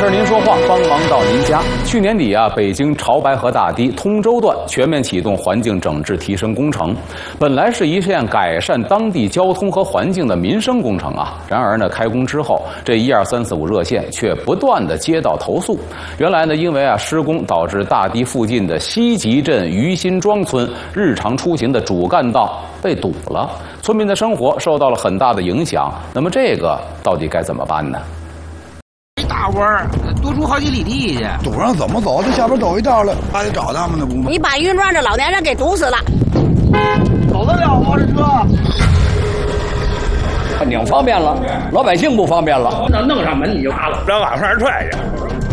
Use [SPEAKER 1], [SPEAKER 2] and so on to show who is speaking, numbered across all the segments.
[SPEAKER 1] 事您说话，帮忙到您家。去年底啊，北京潮白河大堤通州段全面启动环境整治提升工程，本来是一项改善当地交通和环境的民生工程啊。然而呢，开工之后，这12345热线却不断的接到投诉。原来呢，因为施工导致大堤附近的西集镇于辛庄村日常出行的主干道被堵了，村民的生活受到了很大的影响。那么这个到底该怎么办呢？
[SPEAKER 2] 大弯儿多出好几里地去，
[SPEAKER 3] 堵上怎么走？这下边走一道了，还得找他们呢，不吗？
[SPEAKER 4] 你把云庄这老年人给堵死了，
[SPEAKER 3] 走得了吗？这车？
[SPEAKER 5] 挺方便了，老百姓不方便了。
[SPEAKER 6] 那弄上门你就拉了，让往上踹去。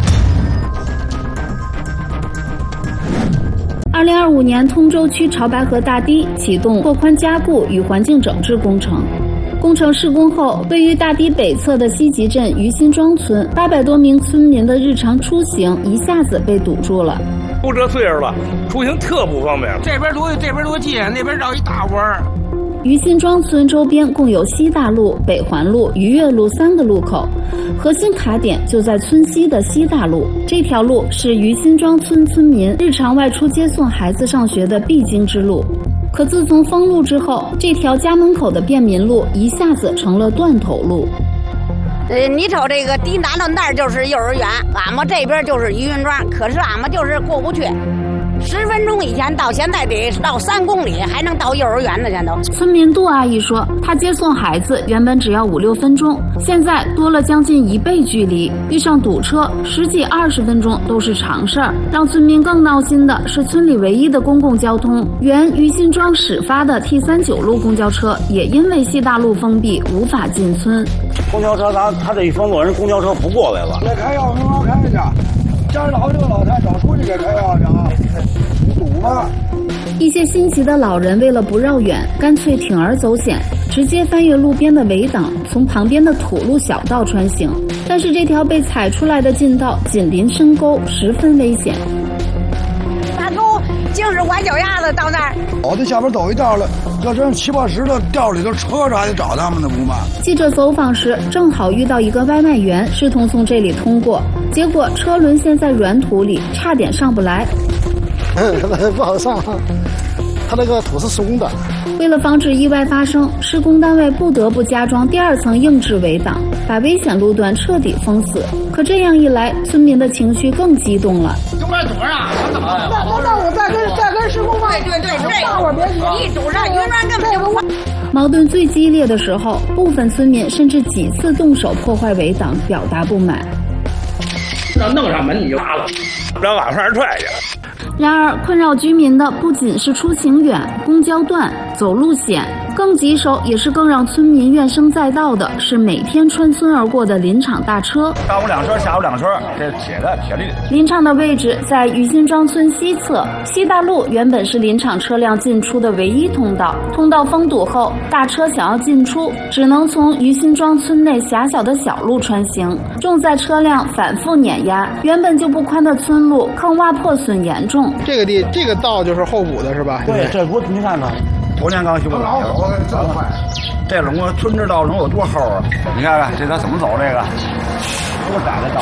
[SPEAKER 7] 2025年，通州区潮白河大堤启动拓宽加固与环境整治工程。工程施工后，位于大堤北侧的西集镇于辛庄村800多名村民的日常出行一下子被堵住了。
[SPEAKER 6] 都这岁数了，出行特不方便。
[SPEAKER 2] 这边多近，那边绕一大弯儿。
[SPEAKER 7] 于辛庄村周边共有西大路、北环路、愉悦路3个路口，核心卡点就在村西的西大路。这条路是于辛庄村村民日常外出接送孩子上学的必经之路。可自从封路之后，这条家门口的便民路一下子成了断头路。
[SPEAKER 4] 你瞅这个堤南的那儿就是幼儿园，俺们这边就是于云庄，可是俺们就是过不去。10分钟以前到现在得绕3公里，还能到幼儿园呢，全都。
[SPEAKER 7] 村民杜阿姨说，她接送孩子原本只要5、6分钟，现在多了将近1倍距离，遇上堵车10几20分钟都是常事儿。让村民更闹心的是，村里唯一的公共交通原于辛庄始发的 T39路公交车，也因为西大路封闭无法进村。
[SPEAKER 5] 公交车他这一封路，人公交车不过来了。
[SPEAKER 3] 这开药没法开去，家老这个老太找书记给开药去啊！你堵吧。
[SPEAKER 7] 一些心急的老人为了不绕远，干脆铤而走险，直接翻越路边的围挡，从旁边的土路小道穿行。但是这条被踩出来的近道紧邻深沟，十分危险。
[SPEAKER 4] 大沟竟是崴脚丫子到那儿。
[SPEAKER 3] 这下边走一道了，要真7、80的道里头车着还得找他们呢，不嘛？
[SPEAKER 7] 记者走访时正好遇到一个外卖员试图从这里通过，结果车轮陷在软土里，差点上不来。
[SPEAKER 8] 不好上，它那个土是松的。
[SPEAKER 7] 为了防止意外发生，施工单位不得不加装第2层硬质围挡，把危险路段彻底封死。可这样一来，村民的情绪更激动了。
[SPEAKER 2] 就快堵上，
[SPEAKER 8] 那我再跟施工方
[SPEAKER 4] 对，
[SPEAKER 8] 大伙儿别急，
[SPEAKER 4] 一堵上云庄根本就不。
[SPEAKER 7] 矛盾最激烈的时候，部分村民甚至几次动手破坏围挡，表达不满。
[SPEAKER 6] 那弄上门你就拉了，让往上踹去。
[SPEAKER 7] 然而，困扰居民的不仅是出行远、公交断、走路险，更棘手也是更让村民怨声载道的是每天穿村而过的林场大车。
[SPEAKER 5] 上午2车，下午2车，这铁律。
[SPEAKER 7] 林场的位置在于辛庄村西侧，西大路原本是林场车辆进出的唯一通道。通道封堵后，大车想要进出，只能从于辛庄村内狭小的小路穿行，重载车辆反复碾压，原本就不宽的村路坑洼破损严重。
[SPEAKER 8] 这个道就是后补的是吧？
[SPEAKER 5] 对，这不你看看，头年刚修的，
[SPEAKER 3] 这么快，
[SPEAKER 5] 这龙啊，村这道能有多厚啊？你看看这他怎么走这个，多窄的道。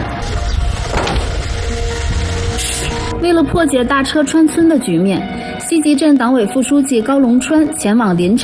[SPEAKER 7] 为了破解大车穿村的局面，西集镇党委副书记高龙川前往林场